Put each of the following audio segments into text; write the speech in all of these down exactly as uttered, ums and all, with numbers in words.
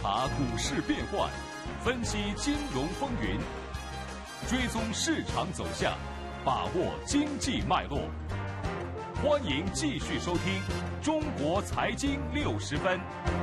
察股市变幻，分析金融风云，追踪市场走向，把握经济脉络。欢迎继续收听《中国财经六十分》。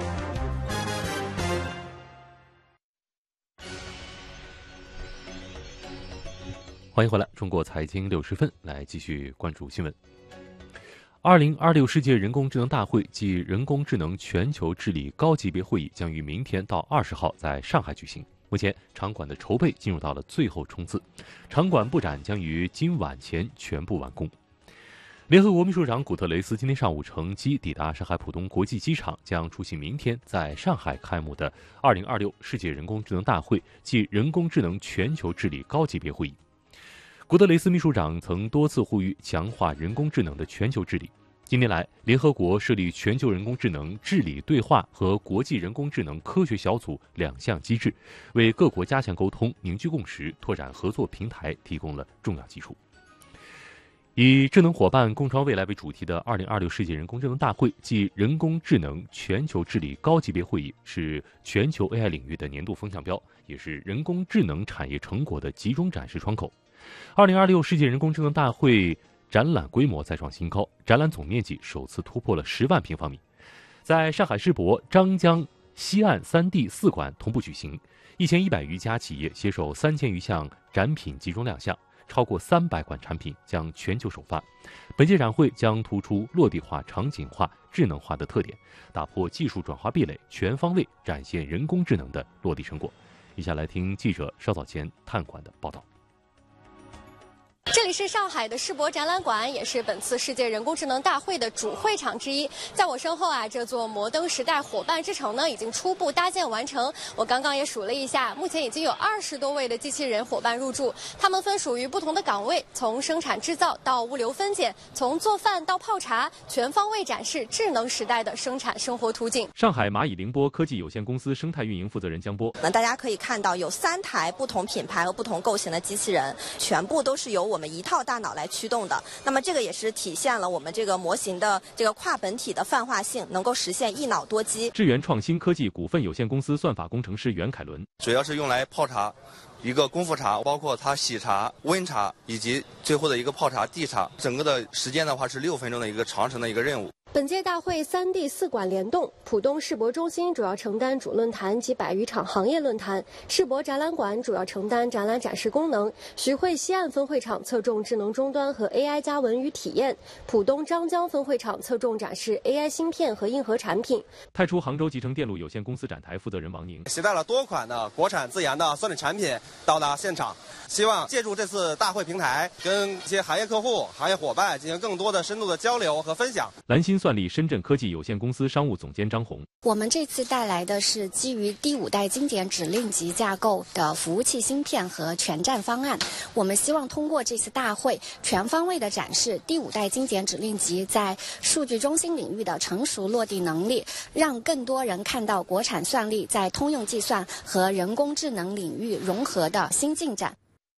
欢迎回来，中国财经六十分，来继续关注新闻。二零二六世界人工智能大会暨人工智能全球治理高级别会议将于明天到二十号在上海举行。目前，场馆的筹备进入到了最后冲刺，场馆布展将于今晚前全部完工。联合国秘书长古特雷斯今天上午乘机抵达上海浦东国际机场，将出席明天在上海开幕的二零二六世界人工智能大会暨人工智能全球治理高级别会议。古特雷斯秘书长曾多次呼吁强化人工智能的全球治理。近年来，联合国设立全球人工智能治理对话和国际人工智能科学小组两项机制，为各国加强沟通、凝聚共识、拓展合作平台提供了重要基础。以智能伙伴共创未来为主题的二零二六世界人工智能大会暨人工智能全球治理高级别会议是全球 A I 领域的年度风向标，也是人工智能产业成果的集中展示窗口。二零二六世界人工智能大会展览规模再创新高，展览总面积首次突破了十万平方米。在上海世博张江西岸 三 D 四馆同步举行，一千一百余家企业携手三千余项展品集中亮相，超过三百款产品将全球首发。本届展会将突出落地化、场景化、智能化的特点，打破技术转化壁垒，全方位展现人工智能的落地成果。以下来听记者稍早前探馆的报道。 这里是上海的世博展览馆，也是本次世界人工智能大会的主会场之一。在我身后啊，这座摩登时代伙伴之城呢，已经初步搭建完成。我刚刚也数了一下，目前已经有二十多位的机器人伙伴入驻，他们分属于不同的岗位，从生产制造到物流分拣，从做饭到泡茶，全方位展示智能时代的生产生活图景。 上海蚂蚁凌波科技有限公司生态运营负责人江波， 那大家可以看到，有三台不同品牌和不同构型的机器人，全部都是由我们一套大脑来驱动的。那么这个也是体现了我们这个模型的这个跨本体的泛化性，能够实现一脑多机。 智源创新科技股份有限公司算法工程师袁凯伦， 主要是用来泡茶，一个功夫茶，包括它洗茶、温茶以及最后的一个泡茶、递茶，整个的时间的话是六分钟的一个长程的一个任务。 本届大会 三 D 四馆联动，浦东世博中心主要承担主论坛及百余场行业论坛，世博展览馆主要承担展览展示功能，徐汇西岸分会场侧重智能终端和 A I 加文娱体验，浦东张江分会场侧重展示 A I 芯片和硬核产品。 太初杭州集成电路有限公司展台负责人王宁， 携带了多款的国产自研的算力产品到达现场，希望借助这次大会平台，跟一些行业客户、行业伙伴进行更多的深度的交流和分享。 蓝芯算力深圳科技有限公司商务总监张红， 我们这次带来的是基于第五代经典指令集架构的服务器芯片和全站方案。我们希望通过这次大会，全方位的展示第五代经典指令集在数据中心领域的成熟落地能力，让更多人看到国产算力在通用计算和人工智能领域融合的新进展。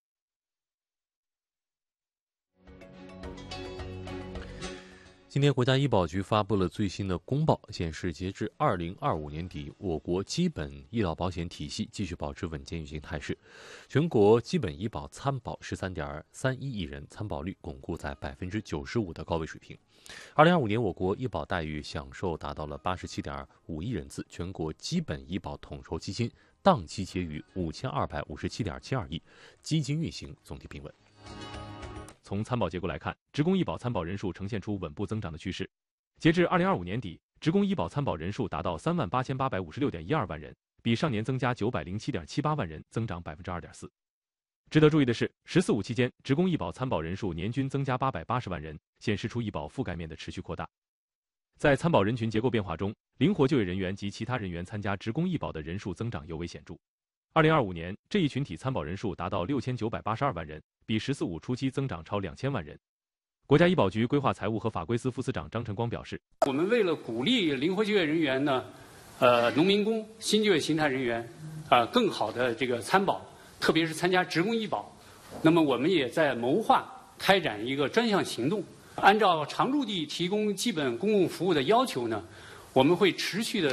今天，国家医保局发布了最新的公报，显示截至二零二五年底，我国基本医疗保险体系继续保持稳健运行态势，全国基本医保参保十三点三一亿人，参保率巩固在百分之九十五的高位水平。二零二五年，我国医保待遇享受达到了八十七点五亿人次，全国基本医保统筹基金当期结余五千二百五十七点七二亿，基金运行总体平稳。从参保结构来看，职工医保参保人数呈现出稳步增长的趋势。截至二零二五年底，职工医保参保人数达到三万八千八百五十六点一二万人，比上年增加九百零七点七八万人，增长百分之二点四。值得注意的是，十四五期间，职工医保参保人数年均增加八百八十万人，显示出医保覆盖面的持续扩大。在参保人群结构变化中，灵活就业人员及其他人员参加职工医保的人数增长尤为显著。二零二五年，这一群体参保人数达到六千九百八十二万人，比“十四五”初期增长超两千万人。国家医保局规划财务和法规司副司长张晨光表示， 我们为了鼓励灵活就业人员呢，呃，农民工、新就业形态人员，啊、呃，更好的这个参保，特别是参加职工医保，那么我们也在谋划开展一个专项行动，按照常住地提供基本公共服务的要求呢，我们会持续的